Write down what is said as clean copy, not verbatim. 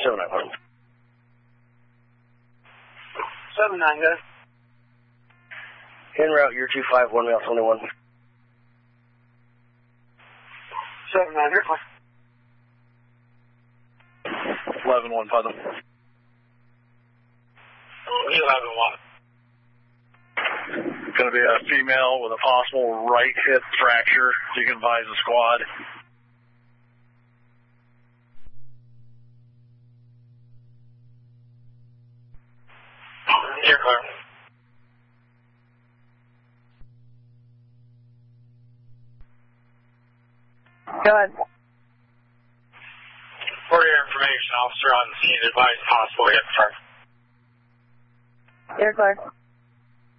79. 79, guys. En route, year 25, 1 mile 21. 79, here, clear. 11-1, Putnam. 11-1. Going to be a female with a possible right hip fracture. You can advise the squad. You're clear. Go ahead. For your information, officer on scene advised possible hip fracture. You're clear.